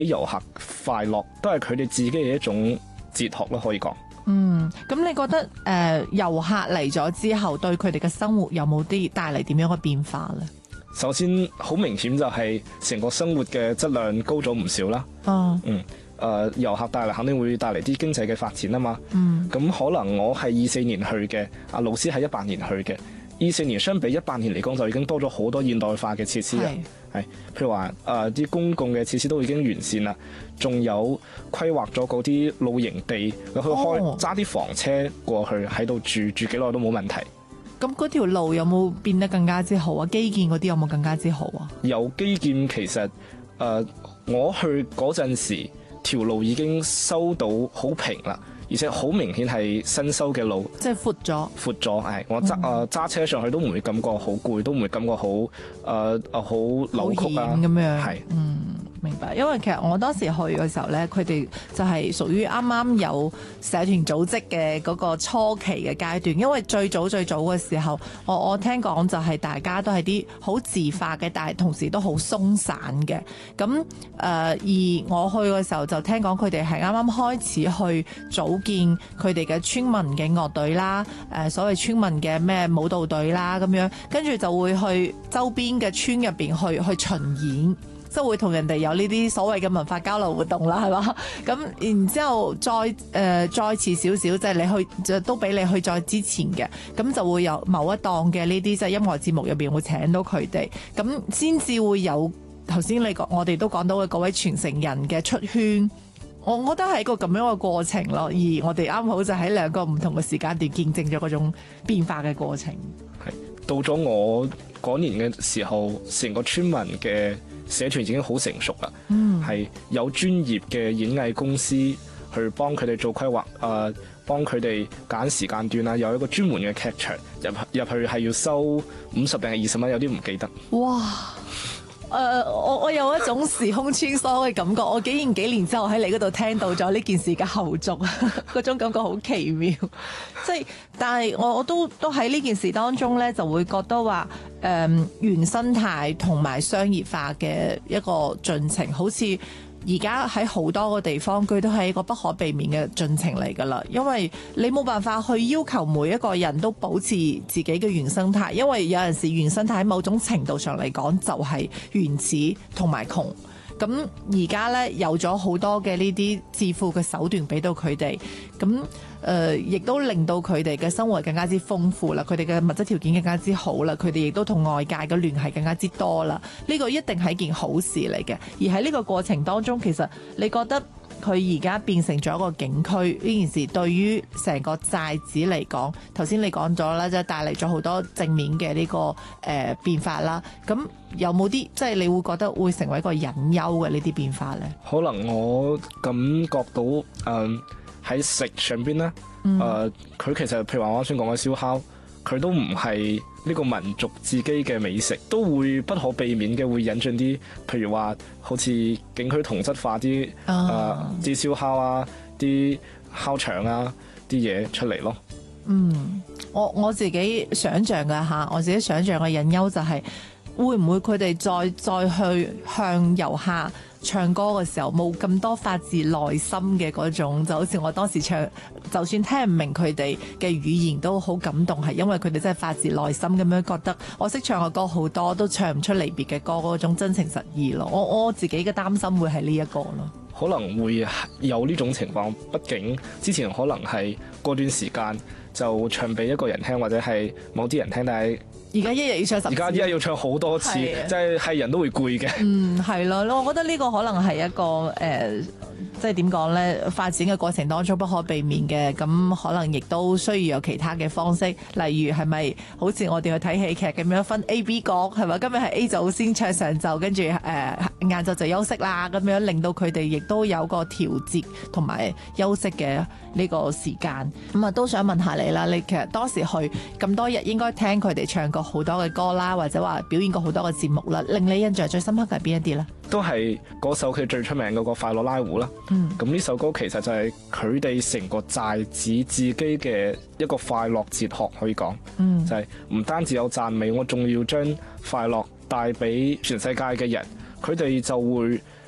遊客快樂，都係佢哋自己嘅一種哲學咯，可以講。 咁你覺得遊客嚟咗之後，對佢哋嘅生活有冇啲帶嚟點樣嘅變化呢？ 首先好明顯就係成個生活嘅質量高咗唔少啦。遊客帶嚟肯定會帶嚟啲經濟嘅發展啊嘛。咁可能我係24年去嘅，阿老師係18年去嘅。24年相比18年嚟講，就已經多咗好多現代化嘅設施啦。係，譬如話啲公共嘅設施都已經完善啦，仲有規劃咗嗰啲露營地，你去揸啲房車過去喺度住幾耐都冇問題。 咁嗰條路有冇變得更加之好啊？基建嗰啲有冇更加之好啊？ 有基建，其實我去嗰陣時，條路已經修到好平啦，而且好明顯係新修嘅路， 即係闊咗。 係我揸車上去都唔會感覺好攰，都唔會感覺好扭曲啊咁樣。 係。 明白，因為其實我當時去嘅時候呢，佢哋就係屬於啱啱有社團組織嘅嗰個初期嘅階段。因為最早嘅時候，我聽講就係大家都係啲好自發嘅，但係同時都好鬆散嘅。咁而我去嘅時候就聽講佢哋係啱啱開始去組建佢哋嘅村民嘅樂隊啦，所謂村民嘅咩舞蹈隊啦咁樣，跟住就會去周邊嘅村入邊去巡演。即係會同人哋有呢啲所謂嘅文化交流活動啦，係嘛？咁然之後再遲少少，即係你去都比你去再之前嘅，咁就會有某一檔嘅呢啲即係音樂節目入邊會請到佢哋，咁先至會有頭先我哋都講到嘅嗰位傳承人嘅出圈。我覺得係一個咁樣嘅過程咯，而我哋啱好就喺兩個唔同嘅時間段見證咗嗰種變化嘅過程。 係到咗我嗰年嘅時候，成個村民嘅社團已經好成熟啦，係有專業嘅演藝公司去幫佢哋做規劃，幫佢哋揀時間段啊，有一個專門嘅劇場入去係要收50定係20蚊，有啲唔記得。 哇！我有一種時空穿梭嘅感覺，我竟然幾年之後喺你嗰度聽到咗呢件事嘅後續，嗰種感覺好奇妙。即係，但係我都喺呢件事當中呢，就會覺得話，原生態同埋商業化嘅一個進程，好似而家喺好多個地方，佢都係一個不可避免嘅進程嚟㗎啦。因為你冇辦法去要求每一個人都保持自己嘅原生態，因為有陣時原生態喺某種程度上嚟講就係原始同埋窮。咁而家呢，有咗好多嘅呢啲致富嘅手段俾到佢哋，咁亦都令到佢哋嘅生活更加之豐富啦，佢哋嘅物質條件更加之好啦，佢哋亦都同外界嘅聯繫更加之多啦。呢個一定係件好事嚟嘅。而喺呢個過程當中，其實你覺得佢而家變成咗一個景區呢件事，對於成個寨子嚟講，頭先你講咗啦，即係帶嚟咗好多正面嘅呢個變化啦。咁有冇啲即係你會覺得會成為一個隱憂嘅呢啲變化呢？ 可能我感覺到喺食上邊咧，佢其實譬如話我啱先講嘅燒烤，佢都唔係呢個民族自己嘅美食，都會不可避免嘅會引進啲，譬如話好似景區同質化啲啲燒烤啊、啲烤腸啊啲嘢出嚟咯。 我自己想象嘅嚇，我自己想象嘅隱憂就係會唔會佢哋再去向遊客唱歌嘅時候冇咁多發自內心嘅嗰種，就好似我當時唱，就算聽唔明佢哋嘅語言都好感動，係因為佢哋真係發自內心咁樣覺得我識唱嘅歌好多都唱唔出離別嘅歌嗰種真情實意咯。我自己嘅擔心會係呢一個咯， 可能會有呢種情況，畢竟之前可能係過段時間就唱俾一個人聽或者係某啲人聽，但係而家一日要唱10次， 而家一日要唱好多次，即係人都會攰嘅。 係咯，我覺得呢個可能係一個即係點講呢？發展嘅過程當中不可避免嘅，咁可能亦都需要有其他嘅方式，例如係咪好似我哋去睇戲劇咁樣分 A、B 角，係咪？今日係 A 組先唱上晝，跟住晏晝就休息啦，咁樣令到佢哋亦都有個調節同埋休息嘅呢個時間。咁啊，都想問下你啦，你其實當時去咁多日，應該聽佢哋唱過好多嘅歌啦，或者話表演過好多嘅節目啦，令你印象最深刻嘅係邊一啲呢？ 都係嗰首佢最出名嗰個《快樂拉胡》啦。咁呢首歌其實就係佢哋成個寨子自己嘅一個快樂哲學，可以講，就係唔單止有讚美，我仲要將快樂帶俾全世界嘅人，佢哋就會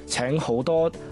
請好多